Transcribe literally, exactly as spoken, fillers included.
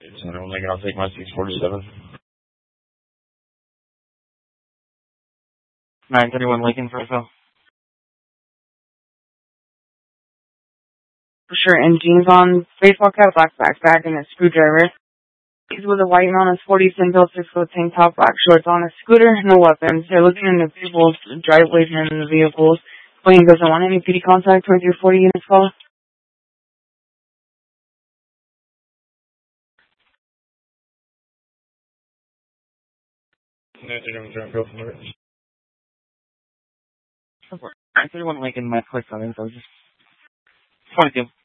So I don't think I'll take my six forty-seven. nine thirty-one Lincoln for Phil. For sure, and jeans on, baseball cap, black backpack, and a screwdriver. He's with a white man on his forties, and built six foot tank top, black shorts on a scooter, no weapons. They're looking in the people's driveways and in the vehicles. Wayne doesn't want any P D contact with your forty units call. nine thirty-one Lincoln, my quick on info, just twenty-two.